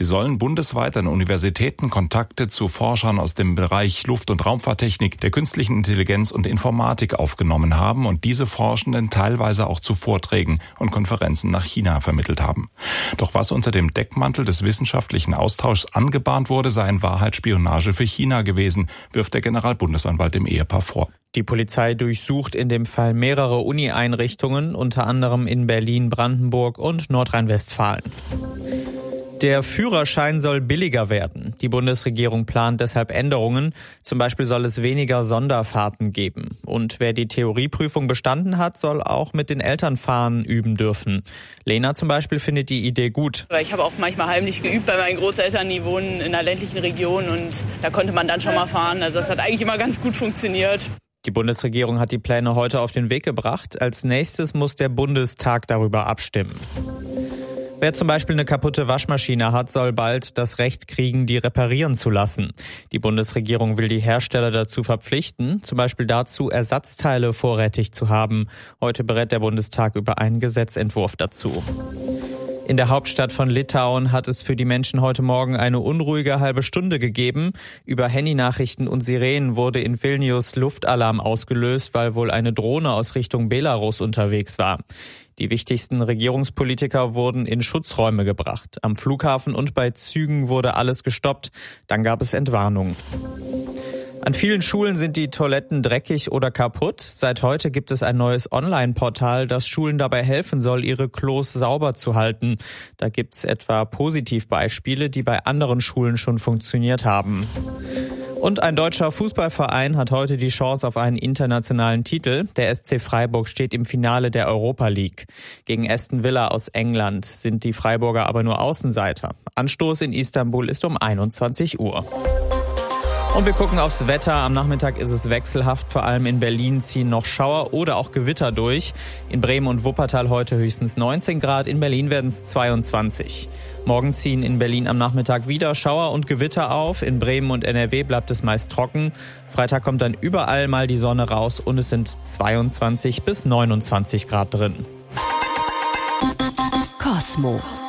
Sie sollen bundesweit an Universitäten Kontakte zu Forschern aus dem Bereich Luft- und Raumfahrttechnik, der künstlichen Intelligenz und Informatik aufgenommen haben und diese Forschenden teilweise auch zu Vorträgen und Konferenzen nach China vermittelt haben. Doch was unter dem Deckmantel des wissenschaftlichen Austauschs angebahnt wurde, sei in Wahrheit Spionage für China gewesen, wirft der Generalbundesanwalt dem Ehepaar vor. Die Polizei durchsucht in dem Fall mehrere Uni-Einrichtungen, unter anderem in Berlin, Brandenburg und Nordrhein-Westfalen. Der Führerschein soll billiger werden. Die Bundesregierung plant deshalb Änderungen. Zum Beispiel soll es weniger Sonderfahrten geben. Und wer die Theorieprüfung bestanden hat, soll auch mit den Eltern fahren üben dürfen. Lena zum Beispiel findet die Idee gut. Ich habe auch manchmal heimlich geübt bei meinen Großeltern, die wohnen in einer ländlichen Region und da konnte man dann schon mal fahren. Also das hat eigentlich immer ganz gut funktioniert. Die Bundesregierung hat die Pläne heute auf den Weg gebracht. Als nächstes muss der Bundestag darüber abstimmen. Wer zum Beispiel eine kaputte Waschmaschine hat, soll bald das Recht kriegen, die reparieren zu lassen. Die Bundesregierung will die Hersteller dazu verpflichten, zum Beispiel dazu, Ersatzteile vorrätig zu haben. Heute berät der Bundestag über einen Gesetzentwurf dazu. In der Hauptstadt von Litauen hat es für die Menschen heute Morgen eine unruhige halbe Stunde gegeben. Über Handynachrichten und Sirenen wurde in Vilnius Luftalarm ausgelöst, weil wohl eine Drohne aus Richtung Belarus unterwegs war. Die wichtigsten Regierungspolitiker wurden in Schutzräume gebracht. Am Flughafen und bei Zügen wurde alles gestoppt. Dann gab es Entwarnungen. An vielen Schulen sind die Toiletten dreckig oder kaputt. Seit heute gibt es ein neues Online-Portal, das Schulen dabei helfen soll, ihre Klos sauber zu halten. Da gibt es etwa Positivbeispiele, die bei anderen Schulen schon funktioniert haben. Und ein deutscher Fußballverein hat heute die Chance auf einen internationalen Titel. Der SC Freiburg steht im Finale der Europa League. Gegen Aston Villa aus England sind die Freiburger aber nur Außenseiter. Anstoß in Istanbul ist um 21 Uhr. Und wir gucken aufs Wetter. Am Nachmittag ist es wechselhaft. Vor allem in Berlin ziehen noch Schauer oder auch Gewitter durch. In Bremen und Wuppertal heute höchstens 19 Grad. In Berlin werden es 22. Morgen ziehen in Berlin am Nachmittag wieder Schauer und Gewitter auf. In Bremen und NRW bleibt es meist trocken. Freitag kommt dann überall mal die Sonne raus und es sind 22 bis 29 Grad drin. Kosmo.